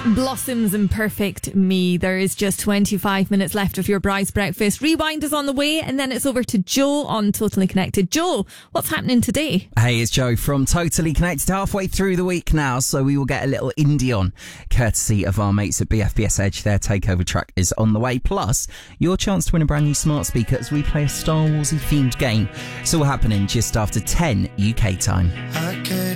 Blossoms and Perfect Me. There is just 25 minutes left of your bride's breakfast. Rewind is on the way, and then it's over to Joe on Totally Connected. Joe, what's happening today? Hey, it's Joe from Totally Connected. Halfway through the week now, so we will get a little indie on, courtesy of our mates at BFBS Edge. Their takeover track is on the way. Plus, your chance to win a brand new smart speaker as we play a Star Warsy themed game. It's all happening just after 10 UK time.